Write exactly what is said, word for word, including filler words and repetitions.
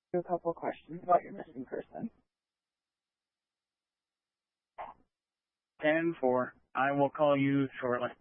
A couple questions about your missing person. ten four. I will call you shortly.